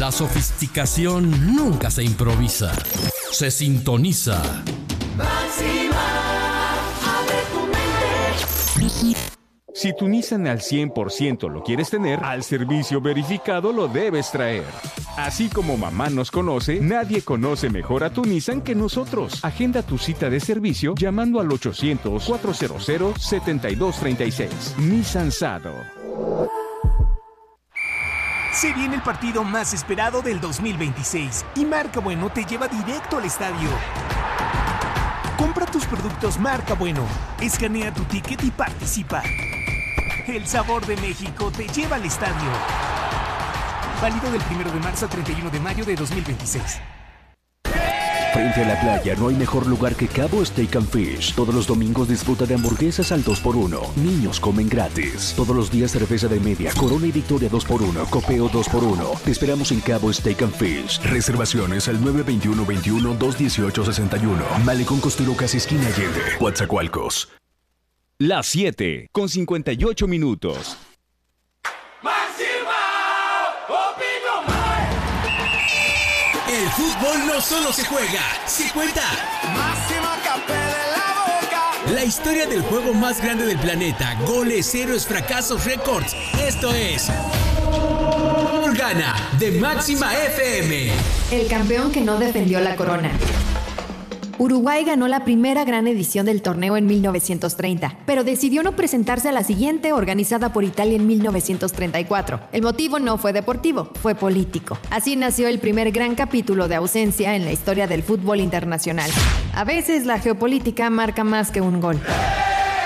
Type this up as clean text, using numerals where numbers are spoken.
La sofisticación nunca se improvisa, se sintoniza. Máxima, abre tu mente. Si tu Nissan al 100% lo quieres tener, al servicio verificado lo debes traer. Así como mamá nos conoce, nadie conoce mejor a tu Nissan que nosotros. Agenda tu cita de servicio llamando al 800-400-7236. Nissan Sado. Se viene el partido más esperado del 2026 y Marca Bueno te lleva directo al estadio. Compra tus productos Marca Bueno, escanea tu ticket y participa. El sabor de México te lleva al estadio. Válido del 1 de marzo al 31 de mayo de 2026. Frente a la playa no hay mejor lugar que Cabo Steak and Fish. Todos los domingos disfruta de hamburguesas al 2x1. Niños comen gratis. Todos los días cerveza de media, Corona y Victoria 2x1, Copeo 2x1. Te esperamos en Cabo Steak and Fish. Reservaciones al 921-21-218-61. Malecón Costero Casi Esquina Allende, Coatzacoalcos. Las 7 con 58 minutos. El fútbol no solo se juega, se cuenta. Máxima Capé de la Boca. La historia del juego más grande del planeta. Goles, héroes, fracasos, récords. Esto es Gana de Máxima FM. El campeón que no defendió la corona. Uruguay ganó la primera gran edición del torneo en 1930, pero decidió no presentarse a la siguiente, organizada por Italia en 1934. El motivo no fue deportivo, fue político. Así nació el primer gran capítulo de ausencia en la historia del fútbol internacional. A veces la geopolítica marca más que un gol.